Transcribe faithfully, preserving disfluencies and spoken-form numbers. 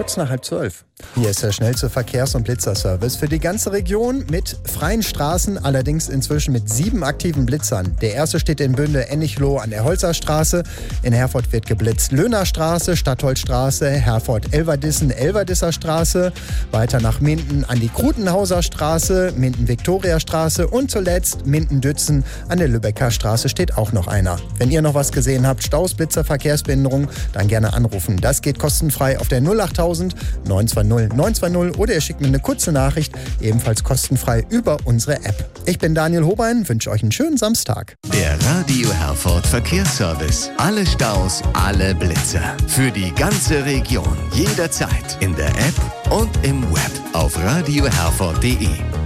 Kurz nach halb zwölf. Hier ist der schnellste Verkehrs- und Blitzerservice für die ganze Region mit freien Straßen, allerdings inzwischen mit sieben aktiven Blitzern. Der erste steht in Bünde-Ennichloh an der Holzerstraße. In Herford wird geblitzt Löhnerstraße, Stadtholzstraße, Herford-Elverdissen, Elverdisser Straße. Weiter nach Minden an die Krutenhauser Straße, Minden-Viktoria-Straße und zuletzt Minden-Dützen an der Lübecker Straße steht auch noch einer. Wenn ihr noch was gesehen habt, Staus, Blitzer, Verkehrsbehinderung, dann gerne anrufen. Das geht kostenfrei auf der null achttausend neun zwei null neun zwei null oder ihr schickt mir eine kurze Nachricht, ebenfalls kostenfrei über unsere App. Ich bin Daniel Hobein, wünsche euch einen schönen Samstag. Der Radio Herford Verkehrsservice. Alle Staus, alle Blitzer. Für die ganze Region. Jederzeit. In der App und im Web auf radio herford punkt de.